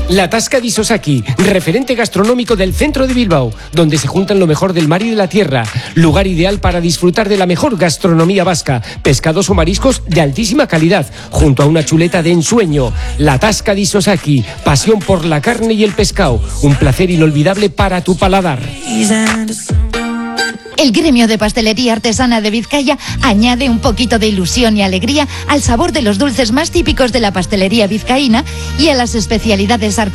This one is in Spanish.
La Tasca de Isosaki, referente gastronómico del centro de Bilbao, donde se juntan lo mejor del mar y de la tierra. Lugar ideal para disfrutar de la mejor gastronomía vasca, pescados o mariscos de altísima calidad, junto a una chuleta de ensueño. La Tasca de Isosaki, pasión por la carne y el pescado, un placer inolvidable para tu paladar. El gremio de pastelería artesana de Vizcaya añade un poquito de ilusión y alegría al sabor de los dulces más típicos de la pastelería vizcaína y a las especialidades artesanas